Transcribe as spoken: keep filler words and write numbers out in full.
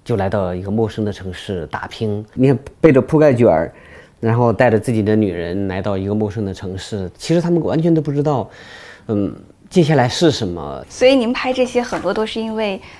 就来到一个陌生的城市打拼。你看，背着铺盖卷儿，然后带着自己的女人来到一个陌生的城市，其实他们完全都不知道，嗯，接下来是什么。 所以您拍这些很多都是因为